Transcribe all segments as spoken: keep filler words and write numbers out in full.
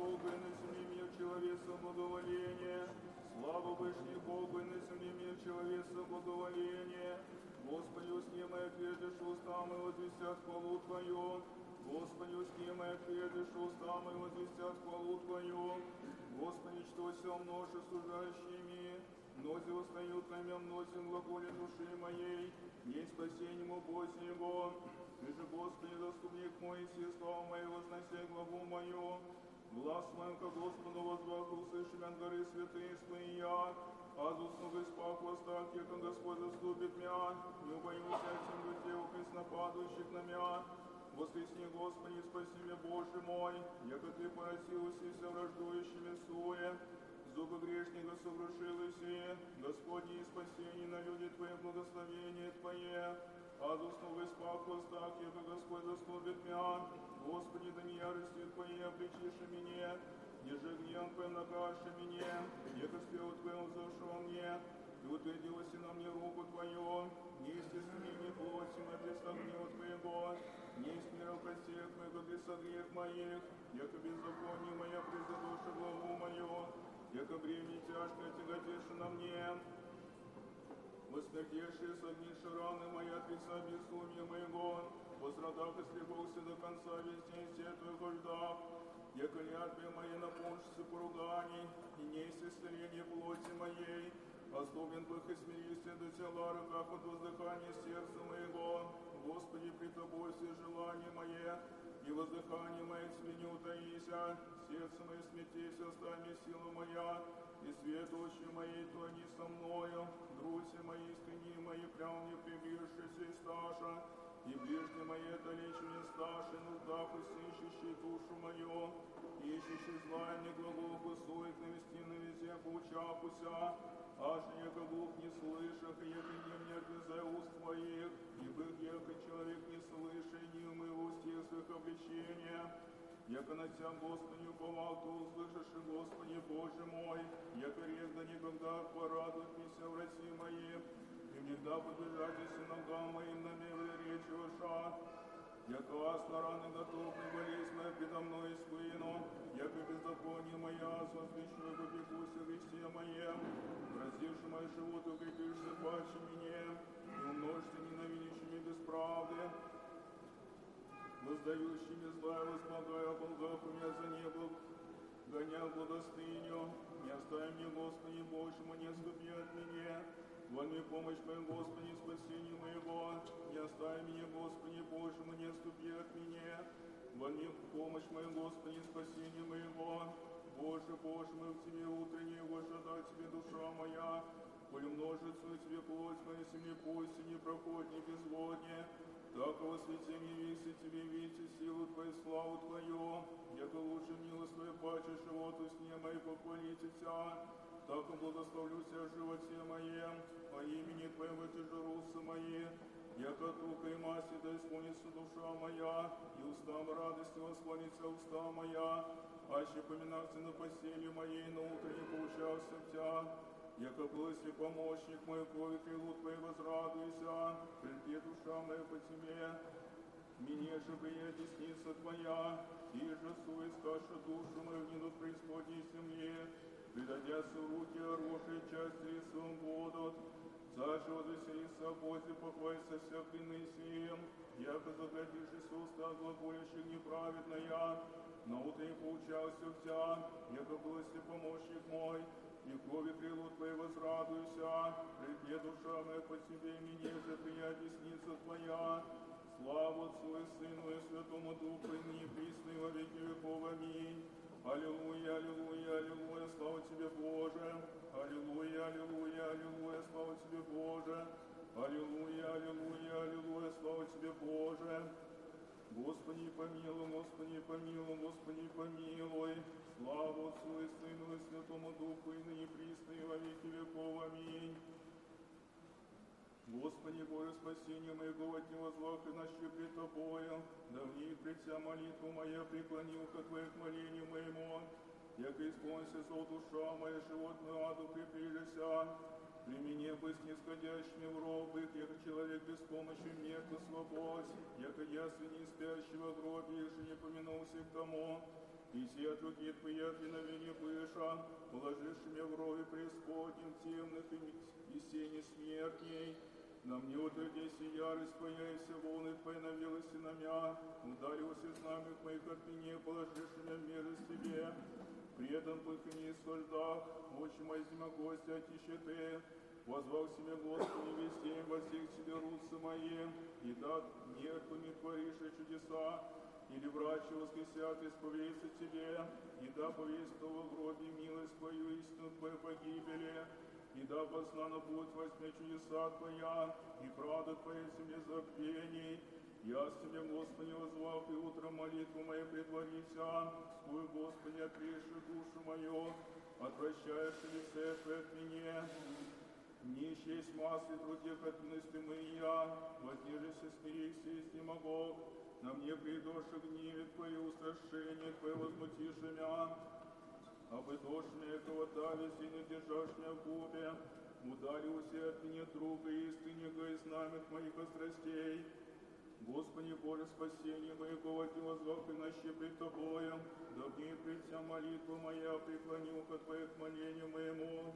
Бога, и на земле мир человеца благоволение. Слава Вышний Богу, и на земле мир человеца благоволение. Господи, усни мои ответишь уста мои, возвестят хвалу Твою. Господи, усни мои ответишь уста мои, возвестят хвалу Твою. Господи, что все множи служащими, мнози восстают на меня, мнози глаголе души моей, не спасением Боже Его. Ты же, Господи, заступник мой, все слава мои, вознося главу мою. Глаз моим ко Господу возвах, услышим от горы святые свои я. Азус новый спах восстах, яко Господь заступит мя. Не убоюсь я тем людей, преснопадущих на мя. Воскресни, Господи, спаси меня, Боже мой, яко Ты поросился со враждующими суе. Зубы грешника согрушил и все. Господи, спасение на люди Твое, благословение Твое. Азус новый спах восстах, яко Господь заступит мя. Господи, да не ярости Твоей обличишь меня, еже гневом Твоим накажешь меня, яко спел Твоим взошел мне. Ты утвердилась на мне руку Твою, не истеснение плоти моей преста гнева Твоего, не смирил костей Твоего преста грех моих, яко беззаконие моя призадуша главу мою, яко бремя тяжкое тяготеше на мне. Восмертевшие согнишь раны мои от лица безумия моего, пострадав и слепался до конца весь день сетую ждав, яко лятве мои наполнишься поруганий, и не есть исцеление плоти моей, ословен Бог и смирился до тела руках от воздыхания сердца моего. Господи, при Тобой все желания мои, и воздыхание мое Тебе не утаися, сердце мое смятейся, остами сила моя, и свет очи моей тони со мною, друзья мои искренние мои, прям мне прибившиеся и стажа, и ближние мои далече не сташи, нуждах и сыщущие душу мою, ищущий зла и не глагол сует, навести на везде поучахуся, аж яко глух не слышах, и яко не мертвый уст Твоих, и бых яко человек не слышит, не умыл устья своих обличения. Яко на Тя, Господи, уповал, то услышишь, Господи, Боже мой, яко резко никогда порадует меня в России моей, и всегда подвижайтесь ногам моим на милые речи ваша. Яко вас на раны готов, не болезнь моя предо мной спину, яко беззаконие моя, возвещу, побегусь о Христе моем, грозивши мой живот, укрепишься паче мне, и умножься ненавидящими без правды, воздающими зла, возмогая Богах, у меня за небо, гонял благостыню, не остави мне, Господи, Боже мой, не отступи от меня. Вон мне помощь моя, Господи, спасение моего, не остави меня, Господи, Боже мой, не отступи от меня. Вон мне помощь моя, Господи, спасение моего. Боже, Боже мой, в Тебе утреннее вождать Тебе душа моя, коль множится Тебе плоть моя, семье пусть не проходит не безводне. Так во свете не виси Тебе, видите силу Твою, славу Твою, яко лучше милость Твою, паче животу сне моей похвалите Тя. Так и благословлю Тебя в животе моем, по имени Твоему тяжерусы мои, яко тука и маси да исполнится душа моя, и устам радости восклонится уста моя, аще поминався на постели моей, на утро не поучался в Тя. Яко близкий помощник мой, крови крылу Твоей возрадуйся, пред душа моя по Тебе. Мне же прия десница Твоя, и же сует скаша душу мою в гнедут преисподней земле, предадятся в руки оружие, части своим будут. Царше возвеселится Бозе, похвалится вся клины сием, яко заградившись уста глаголящих неправедная, на утро не поучался в Тя, яко близкий помощник мой, и крови крылу Твоей возрадуйся, припне душа моя по Тебе, мне же прия десница Твоя. Слава Отцу и Сыну и Святому Духу, и ныне присно и во веки веков. Аминь. Аллилуйя, аллилуйя, аллилуйя, слава Тебе, Боже. Аллилуйя, аллилуйя, аллилуйя, слава Тебе, Боже. Аллилуйя, аллилуйя, аллилуйя, слава Тебе, Боже. Господи, помилуй, Господи, помилуй, Господи, помилуй. Слава Отцу и Сыну и Святому Духу, и ныне присно и во веки веков. Аминь. Господи, Боже, спасение моего от него злах и ночи пред Тобою, да вниз пред Тя молитву моя преклонил ко Твоему молению моему, яко исполнится зол душа моя, живот мой аду приприжися, При мне быть снисходящими в робы, яко человек без помощи мертв слабость, яко ясли не спящего в гробе, же не помянулся к тому. И все от руки твои от виновения быша, положишь меня в рове преисподним темных и, и сени смертней. На мне утвердись и ярость твоя, и все волны твои навелась на мя, ударился знамя моих от меня, положишь меня в мерзость тебе. Предан пыхни в льдах, очи мои зимогости отище ты, возвал себе Господи весь день, во всех тебе руцы мои, и да мертвыми творишь чудеса, или врачи воскресят исповедься тебе, и да повесть того в гробе милость твою, истину твою погибели, и да познана будет во тьме чудеса твоя, и правда твоя земле забвений. Я с тебе, Господи, возвал, и утром молитву мою предварися, скую, Господи, отреши душу мою, отвращаешь лице твое от меня. Нищий есть масле трудех от милости моя, вознежися, смирися, и не могу. На мне придешь гневе твое, устрашение твое возмутишь меня. Обыдешь меня, кого давись, и не держашь меня в губе. Ударился от меня друга истиннего и знамет моих страстей. Господи, Боже, спасение моего, води возвал и нащи пред Тобою. Да в ней придя молитва моя, преклони ухо Твое к молению моему.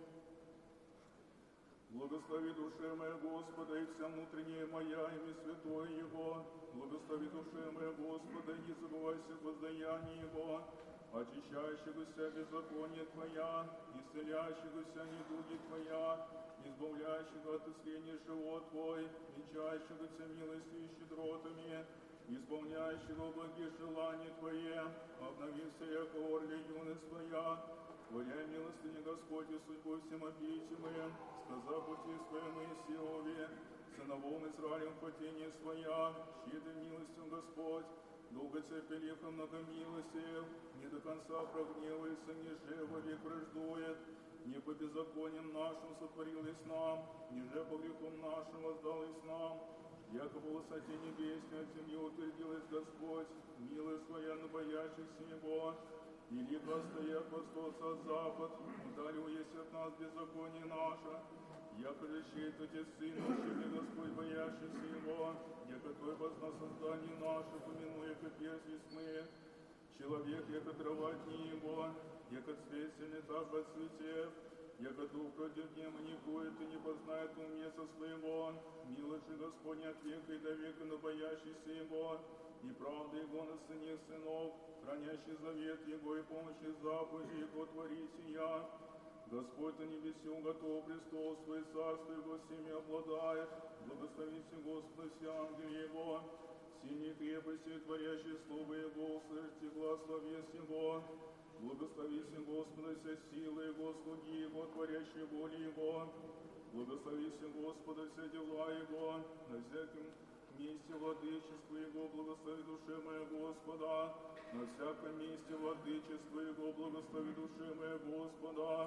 Благослови душе моя Господа, и вся внутренняя моя, имя святое Его. Благослови душе моя Господа, и не забывайся воздаяние Его. Очищающегося беззаконие Твоя, исцеляющегося недуги Твоя, избавляющего от исления живот Твой, венчающегося милостью и щедротами, исполняющего благие желания Твои, обновился яко орле юность Твоя, Творя милостыни Господи, судьбой всем обидимым, сказав пути своей Моисееве, сыновом Израилем хватение своя, щедрым милостью Господь, долго терпелив и многомилостив, не до конца прогневается, ниже во век враждует, не по беззакониям нашим сотворилось нам, ниже по грехам нашим воздалось нам, яко по высоте небесной от земли утвердилась Господь, милость своя на боящихся Его, и либо стоят восток от запад, ударил есть от нас беззаконие наше, яко же щит Отец Сын, ущеми Господь, боящийся Его, яко Твой возна создание наше, помянуя, как если мы, человек, яко трава дни Его, яко цвет сельнета процветев, яко дух против днем не будет и не познает ум места своего, милость же Господня от века и до века, но боящийся Его, и правда Его на сыне сынов, хранящий завет Его и помощи заповеди Его творить сия. Господь на небесе уготов престол свой, царство Его всеми обладает, благословите Господа все ангелы Его, синие крепости, творящие слово Его, услышьте глаз словес Его, благословите Господа все силы Его, слуги Его, творящие воли Его, благословите Господа все дела Его, на всяком месте владычества Его, благослови душе моя Господа, на всяком месте владычества Его, благослови душе моя Господа.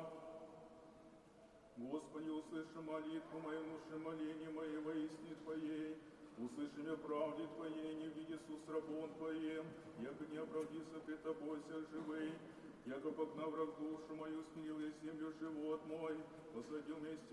Господи, услыши молитву мою, внуши моление мое во истине Твоей, услыши меня правде Твоей, не види сус рабон Твоим, яко не оправдится пред Тобой вся живый, яко погнав враг душу мою, смирил я землю живот мой, посадил вместе